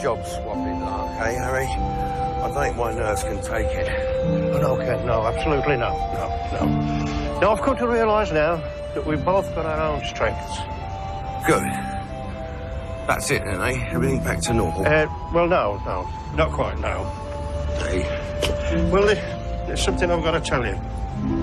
job swapping lark, eh, Harry? I don't think my nerves can take it. Oh, no, Ken, no, absolutely no. No, I've come to realise now that we've both got our own strengths. Good. That's it then, eh? Everything back to normal? Well, no, not quite, no. Hey. Well, there's something I've got to tell you.